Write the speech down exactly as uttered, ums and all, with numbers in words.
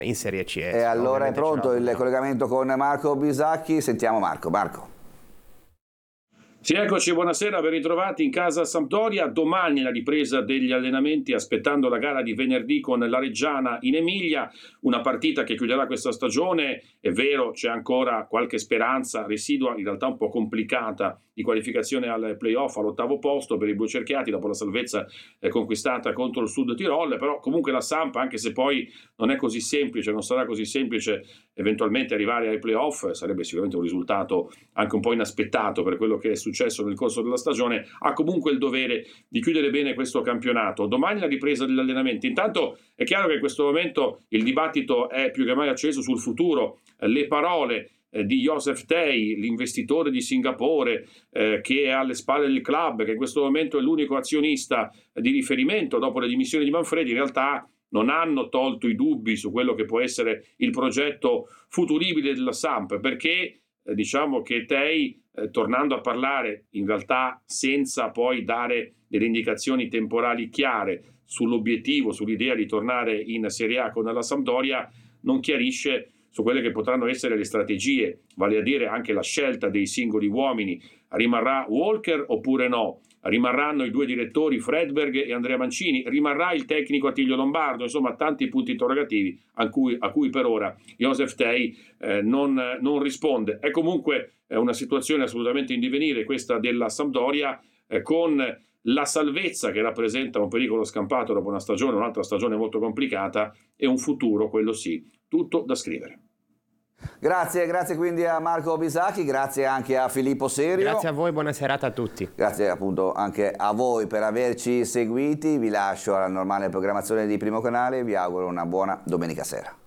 in Serie C. E allora è pronto il collegamento con Marco Bisacchi. Sentiamo Marco. Marco. Sì, eccoci, buonasera, ben ritrovati in casa Sampdoria. Domani la ripresa degli allenamenti, aspettando la gara di venerdì con la Reggiana in Emilia, una partita che chiuderà questa stagione. È vero, c'è ancora qualche speranza residua, in realtà un po' complicata, di qualificazione al playoff, all'ottavo posto per i blucerchiati dopo la salvezza eh, conquistata contro il Sud Tirol, però comunque la Samp, anche se poi non è così semplice, non sarà così semplice eventualmente arrivare ai playoff, sarebbe sicuramente un risultato anche un po' inaspettato per quello che è successo nel corso della stagione, ha comunque il dovere di chiudere bene questo campionato. Domani la ripresa degli allenamenti. Intanto è chiaro che in questo momento il dibattito è più che mai acceso sul futuro. Le parole di Joseph Tei, l'investitore di Singapore, eh, che è alle spalle del club, che in questo momento è l'unico azionista di riferimento dopo le dimissioni di Manfredi, in realtà non hanno tolto i dubbi su quello che può essere il progetto futuribile della Samp, perché eh, diciamo che Tei, eh, tornando a parlare in realtà senza poi dare delle indicazioni temporali chiare sull'obiettivo, sull'idea di tornare in Serie A con la Sampdoria, non chiarisce su quelle che potranno essere le strategie, vale a dire anche la scelta dei singoli uomini. Rimarrà Walker oppure no? Rimarranno i due direttori Fredberg e Andrea Mancini? Rimarrà il tecnico Attilio Lombardo? Insomma, tanti punti interrogativi a cui, a cui per ora Joseph Tei eh, non, non risponde. È comunque eh, una situazione assolutamente in divenire questa della Sampdoria, eh, con la salvezza che rappresenta un pericolo scampato dopo una stagione, un'altra stagione molto complicata, e un futuro, quello sì, tutto da scrivere. Grazie, grazie quindi a Marco Bisacchi, grazie anche a Filippo Serio. Grazie a voi, buona serata a tutti. Grazie appunto anche a voi per averci seguiti, vi lascio alla normale programmazione di Primo Canale e vi auguro una buona domenica sera.